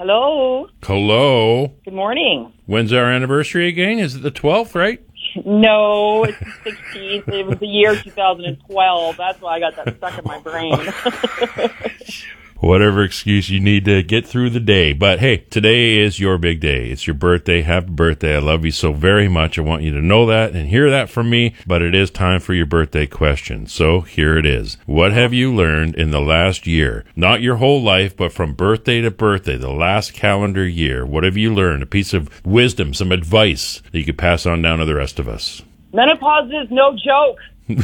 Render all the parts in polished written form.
Hello. Hello. Good morning. When's our anniversary again? Is it the 12th, right? No, it's the 16th. It was the year 2012. That's why I got that stuck in my brain. Whatever excuse you need to get through the day. But hey, today is your big day. It's your birthday. Happy birthday. I love you so very much. I want you to know that and hear that from me. But it is time for your birthday question. So here it is. What have you learned in the last year? Not your whole life, but from birthday to birthday, the last calendar year. What have you learned? A piece of wisdom, some advice that you could pass on down to the rest of us. Menopause is no joke.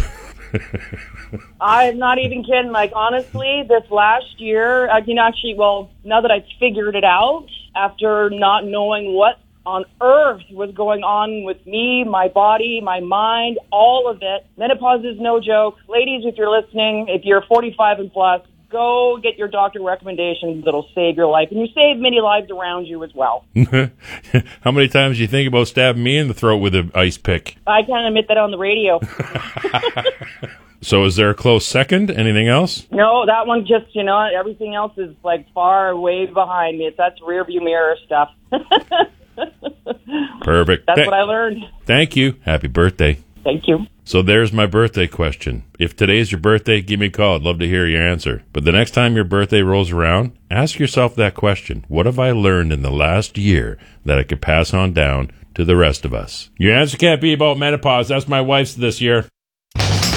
I'm not even kidding. Like, honestly, this last year, I can actually, now that I've figured it out, after not knowing what on earth was going on with me, my body, my mind, all of it, menopause is no joke. Ladies, if you're listening, if you're 45 and plus, go get your doctor recommendations that'll save your life. And you save many lives around you as well. How many times do you think about stabbing me in the throat with an ice pick? I can't admit that on the radio. So is there a close second? Anything else? No, that one just, everything else is like far way behind me. That's rear view mirror stuff. Perfect. That's what I learned. Thank you. Happy birthday. Thank you. So there's my birthday question. If today's your birthday, give me a call. I'd love to hear your answer. But the next time your birthday rolls around, ask yourself that question. What have I learned in the last year that I could pass on down to the rest of us? Your answer can't be about menopause. That's my wife's this year.